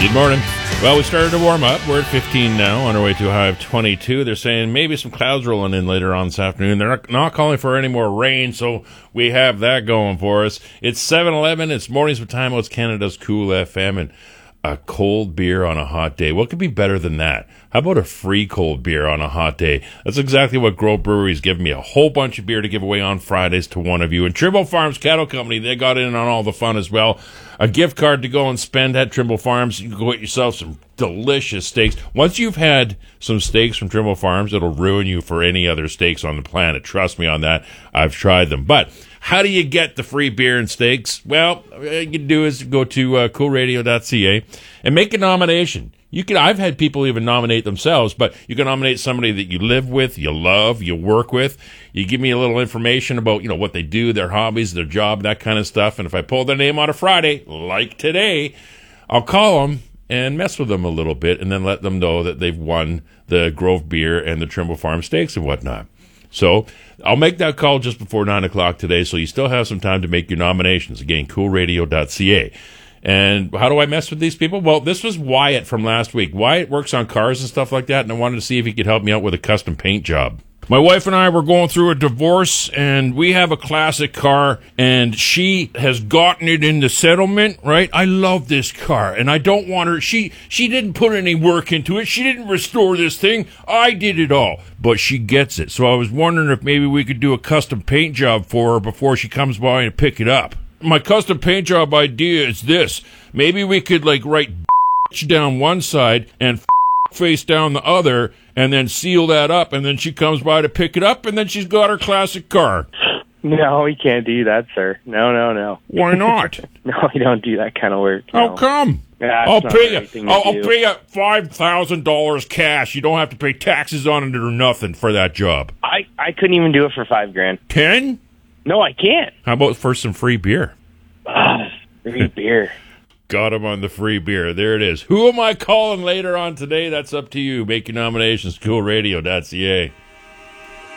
Good morning. Well, we started to warm up. We're at 15 now, on our way to a high of 22. They're saying maybe some clouds rolling in later on this afternoon. They're not calling for any more rain, so we have that going for us. It's 7:11. It's Mornings with Time. It's Canada's Cool FM, and a cold beer on a hot day. What could be better than that? How about a free cold beer on a hot day? That's exactly what Grove Brewery's giving me. A whole bunch of beer to give away on Fridays to one of you. And Trimble Farms Cattle Company, they got in on all the fun as well. A gift card to go and spend at Trimble Farms. You can go get yourself some delicious steaks. Once you've had some steaks from Trimble Farms, it'll ruin you for any other steaks on the planet. Trust me on that. I've tried them. But how do you get the free beer and steaks? Well, what you can do is go to coolradio.ca and make a nomination. I've had people even nominate themselves, but you can nominate somebody that you live with, you love, you work with. You give me a little information about, what they do, their hobbies, their job, that kind of stuff. And if I pull their name on a Friday, like today, I'll call them and mess with them a little bit and then let them know that they've won the Grove beer and the Trimble Farm steaks and whatnot. So I'll make that call just before 9 o'clock today, so you still have some time to make your nominations. Again, coolradio.ca. And how do I mess with these people? Well, this was Wyatt from last week. Wyatt works on cars and stuff like that, and I wanted to see if he could help me out with a custom paint job. My wife and I were going through a divorce, and we have a classic car, and she has gotten it in the settlement, right? I love this car, and I don't want her. She didn't put any work into it. She didn't restore this thing. I did it all, but she gets it. So I was wondering if maybe we could do a custom paint job for her before she comes by and pick it up. My custom paint job idea is this. Maybe we could, write down one side and face down the other, and then seal that up, and then she comes by to pick it up, and then she's got her classic car. No, we can't do that, sir. No. Why not? No, we don't do that kind of work. No. How come? Yeah, I'll pay you $5,000 cash. You don't have to pay taxes on it or nothing for that job. I couldn't even do it for $5,000. 10? No, I can't. How about for some free beer? Free beer. Got him on the free beer. There it is. Who am I calling later on today? That's up to you. Make your nominations. Coolradio.ca.